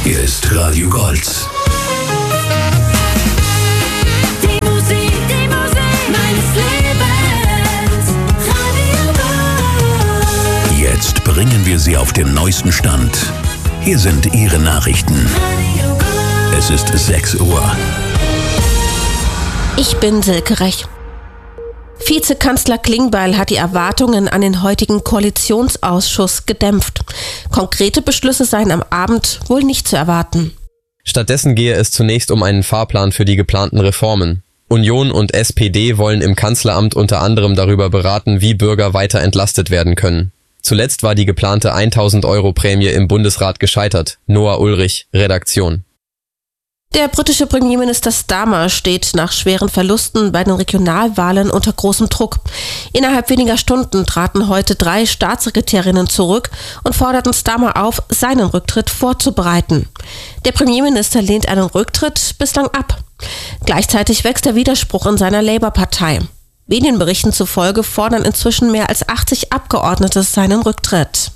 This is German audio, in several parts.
Hier ist Radio Golz. Die Musik meines Lebens. Radio Golz. Jetzt bringen wir Sie auf den neuesten Stand. Hier sind Ihre Nachrichten. Radio Golz. Es ist 6 Uhr. Ich bin Silke Rech. Vizekanzler Klingbeil hat die Erwartungen an den heutigen Koalitionsausschuss gedämpft. Konkrete Beschlüsse seien am Abend wohl nicht zu erwarten. Stattdessen gehe es zunächst um einen Fahrplan für die geplanten Reformen. Union und SPD wollen im Kanzleramt unter anderem darüber beraten, wie Bürger weiter entlastet werden können. Zuletzt war die geplante 1.000 € Prämie im Bundesrat gescheitert. Noah Ulrich, Redaktion. Der britische Premierminister Starmer steht nach schweren Verlusten bei den Regionalwahlen unter großem Druck. Innerhalb weniger Stunden traten heute 3 Staatssekretärinnen zurück und forderten Starmer auf, seinen Rücktritt vorzubereiten. Der Premierminister lehnt einen Rücktritt bislang ab. Gleichzeitig wächst der Widerspruch in seiner Labour-Partei. Medienberichten zufolge fordern inzwischen mehr als 80 Abgeordnete seinen Rücktritt.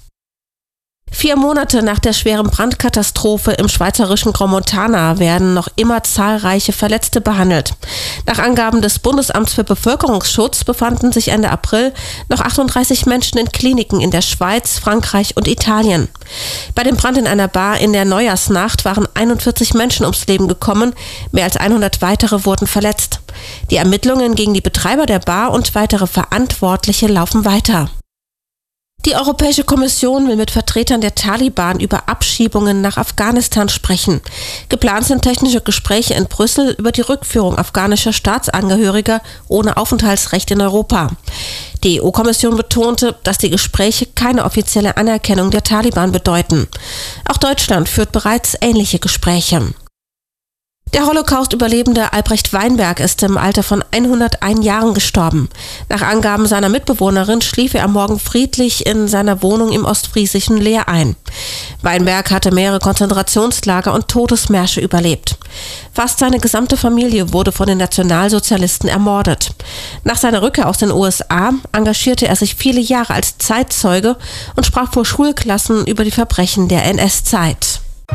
4 Monate nach der schweren Brandkatastrophe im schweizerischen Gromontana werden noch immer zahlreiche Verletzte behandelt. Nach Angaben des Bundesamts für Bevölkerungsschutz befanden sich Ende April noch 38 Menschen in Kliniken in der Schweiz, Frankreich und Italien. Bei dem Brand in einer Bar in der Neujahrsnacht waren 41 Menschen ums Leben gekommen, mehr als 100 weitere wurden verletzt. Die Ermittlungen gegen die Betreiber der Bar und weitere Verantwortliche laufen weiter. Die Europäische Kommission will mit Vertretern der Taliban über Abschiebungen nach Afghanistan sprechen. Geplant sind technische Gespräche in Brüssel über die Rückführung afghanischer Staatsangehöriger ohne Aufenthaltsrecht in Europa. Die EU-Kommission betonte, dass die Gespräche keine offizielle Anerkennung der Taliban bedeuten. Auch Deutschland führt bereits ähnliche Gespräche. Der Holocaust-Überlebende Albrecht Weinberg ist im Alter von 101 Jahren gestorben. Nach Angaben seiner Mitbewohnerin schlief er am Morgen friedlich in seiner Wohnung im ostfriesischen Leer ein. Weinberg hatte mehrere Konzentrationslager und Todesmärsche überlebt. Fast seine gesamte Familie wurde von den Nationalsozialisten ermordet. Nach seiner Rückkehr aus den USA engagierte er sich viele Jahre als Zeitzeuge und sprach vor Schulklassen über die Verbrechen der NS-Zeit.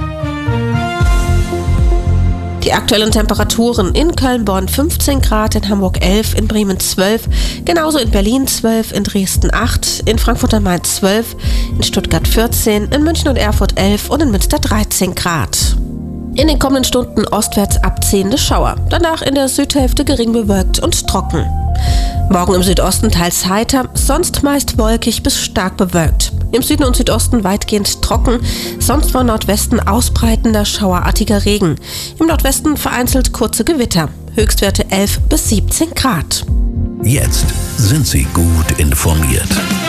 Die aktuellen Temperaturen: in Köln-Bonn 15 Grad, in Hamburg 11, in Bremen 12, genauso in Berlin 12, in Dresden 8, in Frankfurt am Main 12, in Stuttgart 14, in München und Erfurt 11 und in Münster 13 Grad. In den kommenden Stunden ostwärts abziehende Schauer, danach in der Südhälfte gering bewölkt und trocken. Morgen im Südosten teils heiter, sonst meist wolkig bis stark bewölkt. Im Süden und Südosten weitgehend trocken, sonst von Nordwesten ausbreitender schauerartiger Regen. Im Nordwesten vereinzelt kurze Gewitter. Höchstwerte 11 bis 17 Grad. Jetzt sind Sie gut informiert.